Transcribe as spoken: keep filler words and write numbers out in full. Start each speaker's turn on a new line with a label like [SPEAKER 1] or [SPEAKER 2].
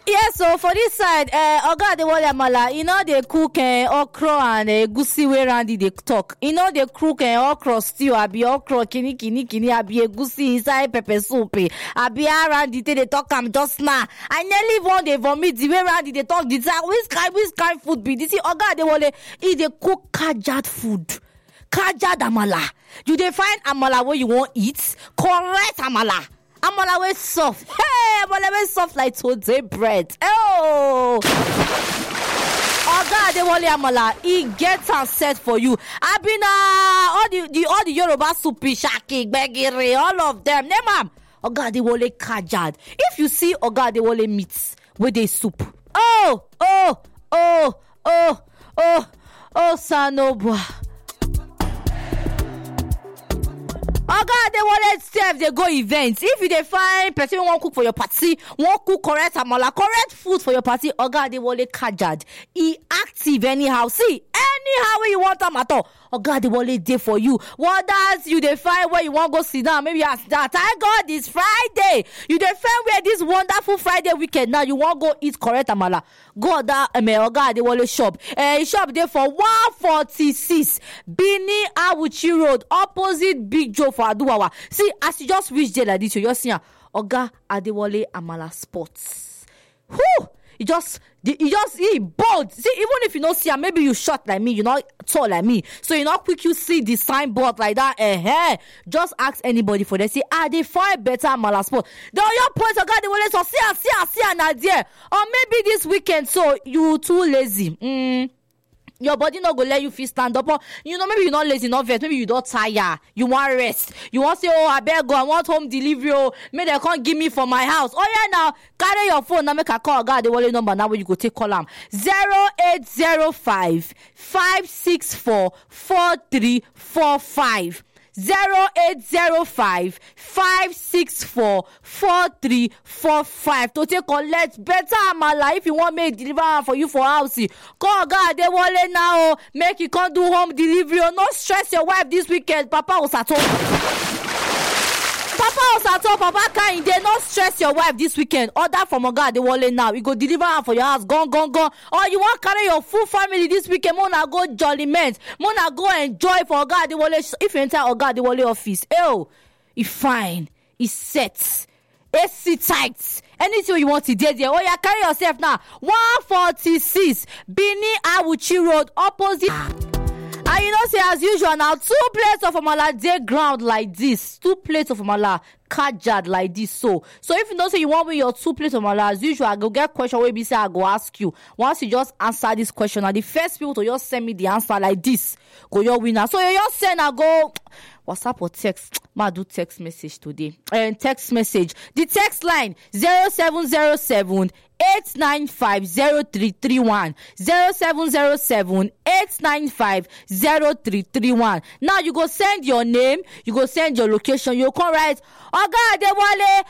[SPEAKER 1] Yes, so for this side, uh, Oga Adewale Amala, you know they cook uh, okra and uh, gusi way round they talk. You know they cook uh, okra stew, abi okra kini kini kini, abi gusi inside pepper soup, abi around the they talk am just now. I nearly want they vomit the way round they talk. This which kind which kind food be this? Oga Adewale, he they cook kajad food, kajad amala. You they find amala where you want eat correct amala. Amala way soft. Hey, amala way soft like today bread. Oh. Oga Adewale Amala, he gets and set for you. Abina, all the, the all the Yoruba soupi, shaki, begiri, all of them. Name am. Oga Adewale kajad. If you see Oga Adewale meats with a soup. Oh, oh, oh, oh, oh, oh, Sanobu. Oga Adewale self they go events. If you dey find person won't cook for your party, won't cook correct amala, correct food for your party, Oga Adewale kajad. He active anyhow. See, anyhow you want them at all. Oga Adewale day for you. What does you dey find where you want go sit down? Maybe ask that. Thank God it's Friday. You dey find where this wonderful Friday weekend now you want go eat correct amala. Go that um, Oga Adewale shop. Uh, shop there for one forty-six Bini Awuchi Road, opposite Big Joe for Aduwawa. See, as you just reach there like this, you just see Oga Adewale Amala Sports. Whoo! You just, you just, he bold. See, even if you don't see her, maybe you short like me, you're not tall like me. So you're not quick, you see the signboard like that. Eh, just ask anybody for that. See, ah, they find better Amala Sport. The your points, Oga Adewale, so see her, see her, see her, Nadia. Or maybe this weekend, so you too lazy. Mm. Your body not go let you feel stand up. Or, you know, maybe you're not lazy, not vet. Maybe you don't tire. You want rest. You want to say, oh, I better go. I want home delivery. Oh, maybe they can't give me from my house. Oh, yeah, now, carry your phone. Now make a call. God, the wallet number. Now you go take call them. zero eight zero five, five six four, four three four five. zero eight zero five, five six four, four three four five to take collect better amala. If you want me to deliver for you for house, call God Adewale now. Make you can't do home delivery. Not stress your wife this weekend. Papa was at home. Papa was at home. Papa can't they not stress your wife this weekend. Order from Oga Adewale now. You go deliver her for your house. Gone, gone, gone. Or you want to carry your full family this weekend. Mona go jolliment. Mona go enjoy for Oga Adewale. If you enter Oga Adewale office, oh, it's fine. It's set. A C tight. Anything you want to do there. Oh, yeah, carry yourself now. one forty-six Bini Awuchi Road, opposite. And you know, say as usual now, two plates of amala day ground like this. Two plates of amala kajad like this. So, so if you don't say you want with your two plates of amala, as usual, I go get question where be say I go ask you. Once you just answer this question, and the first people to just send me the answer like this, go your winner. So you just send I go WhatsApp or text. Ma do text message today. And text message. The text line zero seven zero seven eight nine five zero three three one zero seven zero seven eight nine five zero three three one. Now you go send your name, you go send your location, you come write Oga Adewale